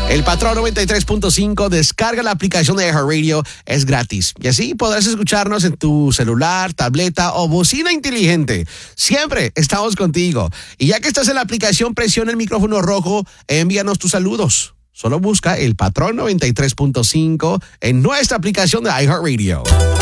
El Patrón 93.5, descarga la aplicación de iHeartRadio, es gratis. Y así podrás escucharnos en tu celular, tableta o bocina inteligente. Siempre estamos contigo. Y ya que estás en la aplicación, presiona el micrófono rojo e envíanos tus saludos. Solo busca el Patrón 93.5 en nuestra aplicación de iHeartRadio.